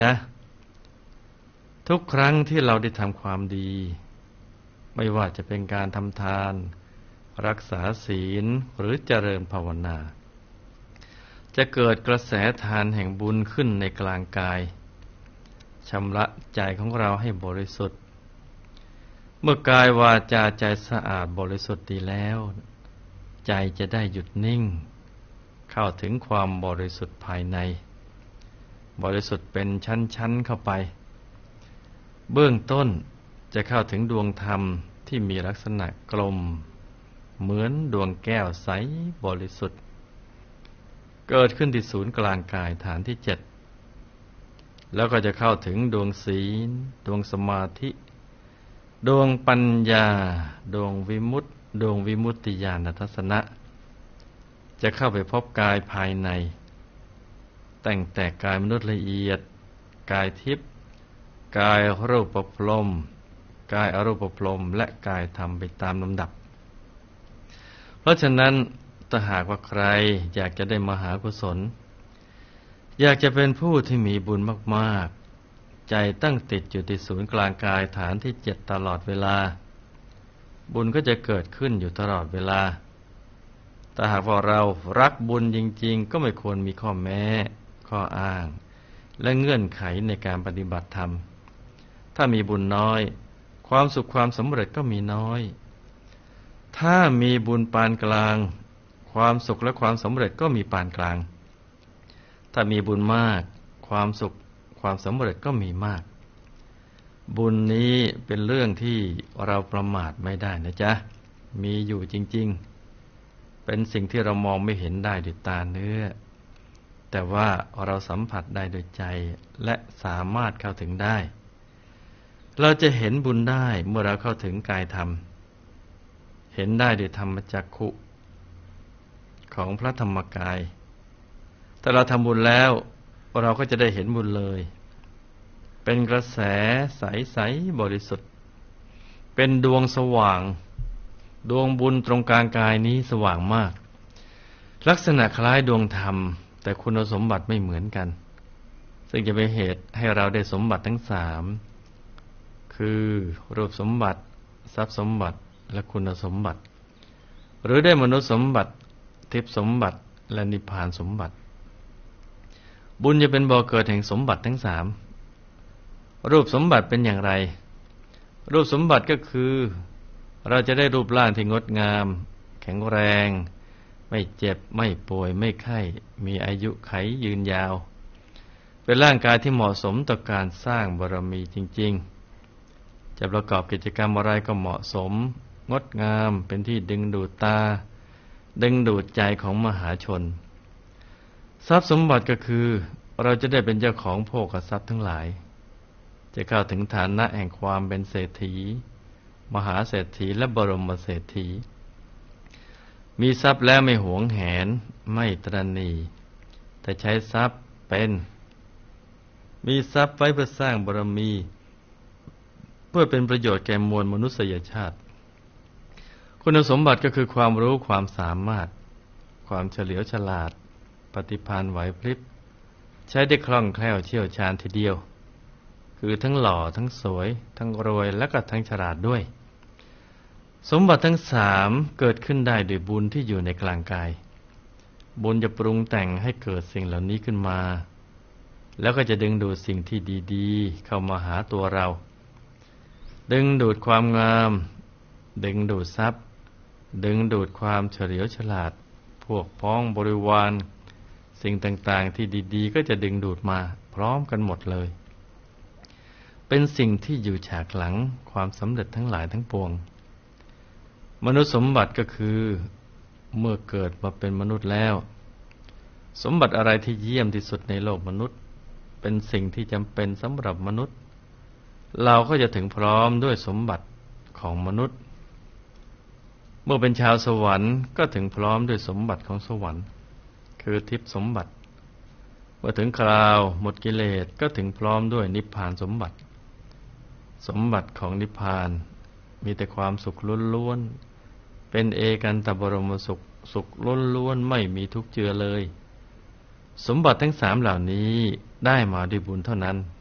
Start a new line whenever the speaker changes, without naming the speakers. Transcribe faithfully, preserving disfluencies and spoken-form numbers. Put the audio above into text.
นะทุกครั้งที่เราได้ทำความดีไม่ว่าจะเป็นการทำทานรักษาศีลหรือเจริญภาวนาจะเกิดกระแสทานแห่งบุญขึ้นในกลางกายชำระใจของเราให้บริสุทธิ์เมื่อกายวาจาใจสะอาดบริสุทธิ์ดีแล้วใจจะได้หยุดนิ่งเข้าถึงความบริสุทธิ์ภายในบริสุทธิ์เป็นชั้นๆเข้าไปเบื้องต้นจะเข้าถึงดวงธรรมที่มีลักษณะกลมเหมือนดวงแก้วใสบริสุทธิ์เกิดขึ้นที่ศูนย์กลางกายฐานที่เจ็ดแล้วก็จะเข้าถึงดวงศีลดวงสมาธิดวงปัญญาดวงวิมุตติดวงวิมุตติญาณทัศนะจะเข้าไปพบกายภายในตั้งแต่กายมนุษย์ละเอียดกายทิพย์กายรูปพรหมกายอรูปพรหมและกายธรรมไปตามลำดับเพราะฉะนั้นถ้าหากว่าใครอยากจะได้มหากุศลอยากจะเป็นผู้ที่มีบุญมากๆใจตั้งติดอยู่ที่ศูนย์กลางกายฐานที่เจ็ดตลอดเวลาบุญก็จะเกิดขึ้นอยู่ตลอดเวลาแต่หากว่าเรารักบุญจริงๆก็ไม่ควรมีข้อแม้ข้ออ้างและเงื่อนไขในการปฏิบัติธรรมถ้ามีบุญน้อยความสุขความสำเร็จก็มีน้อยถ้ามีบุญปานกลางความสุขและความสำเร็จก็มีปานกลางถ้ามีบุญมากความสุขความสำเร็จก็มีมากบุญนี้เป็นเรื่องที่เราประมาทไม่ได้นะจ๊ะมีอยู่จริงๆเป็นสิ่งที่เรามองไม่เห็นได้ด้วยตาเนื้อแต่ว่าเราสัมผัสได้ด้วยใจและสามารถเข้าถึงได้เราจะเห็นบุญได้เมื่อเราเข้าถึงกายธรรมเห็นได้ด้วยธรรมจักขุของพระธรรมกายถ้าเราทำบุญแล้วเราก็จะได้เห็นบุญเลยเป็นกระแสใสๆบริสุทธิ์เป็นดวงสว่างดวงบุญตรงกลางกายนี้สว่างมากลักษณะคล้ายดวงธรรมแต่คุณสมบัติไม่เหมือนกันซึ่งจะเป็นเหตุให้เราได้สมบัติทั้งสามคือรูปสมบัติทรัพย์สมบัติและคุณสมบัติหรือได้มนุษย์สมบัติทิพย์สมบัติและนิพพานสมบัติบุญจะเป็นบ่อเกิดแห่งสมบัติทั้งสามรูปสมบัติเป็นอย่างไรรูปสมบัติก็คือเราจะได้รูปร่างที่งดงามแข็งแรงไม่เจ็บไม่ป่วยไม่ไข้มีอายุขัยยืนยาวเป็นร่างกายที่เหมาะสมต่อการสร้างบารมีจริงๆจะประกอบกิจกรรมอะไรก็เหมาะสมงดงามเป็นที่ดึงดูดตาดึงดูดใจของมหาชนทรัพย์สมบัติก็คือเราจะได้เป็นเจ้าของโภคทรัพย์ทั้งหลายจะเข้าถึงฐานะแห่งความเป็นเศรษฐีมหาเศรษฐีและบรมเศรษฐีมีทรัพย์แล้วไม่หวงแหนไม่ตระหนี่แต่ใช้ทรัพย์เป็นมีทรัพย์ไว้เพื่อสร้างบารมีเพื่อเป็นประโยชน์แก่มวลมนุษยชาติคุณสมบัติก็คือความรู้ความสามารถความเฉลียวฉลาดปฏิภาณไหวพริบใช้ได้คล่องแคล่วเชี่ยวชาญทีเดียวคือทั้งหล่อทั้งสวยทั้งรวยและก็ทั้งฉลาดด้วยสมบัติทั้งสามเกิดขึ้นได้ด้วยบุญที่อยู่ในกลางกายบุญจะปรุงแต่งให้เกิดสิ่งเหล่านี้ขึ้นมาแล้วก็จะดึงดูดสิ่งที่ดีๆเข้ามาหาตัวเราดึงดูดความงามดึงดูดทรัพย์ดึงดูดความเฉลียวฉลาดพวกพ้องบริวารสิ่งต่างๆที่ดีๆก็จะดึงดูดมาพร้อมกันหมดเลยเป็นสิ่งที่อยู่ฉากหลังความสำเร็จทั้งหลายทั้งปวงมนุษย์สมบัติก็คือเมื่อเกิดมาเป็นมนุษย์แล้วสมบัติอะไรที่เยี่ยมที่สุดในโลกมนุษย์เป็นสิ่งที่จำเป็นสำหรับมนุษย์เราก็จะถึงพร้อมด้วยสมบัติของมนุษย์เมื่อเป็นชาวสวรรค์ก็ถึงพร้อมด้วยสมบัติของสวรรค์คือทิพย์สมบัติเมื่อถึงคราวหมดกิเลสก็ถึงพร้อมด้วยนิพพานสมบัติสมบัติของนิพพานมีแต่ความสุขล้วนๆเป็นเอกันตบรมสุขสุขล้วนๆไม่มีทุกข์เจือเลยสมบัติทั้งสามเหล่านี้ได้มาด้วยบุญเท่านั้น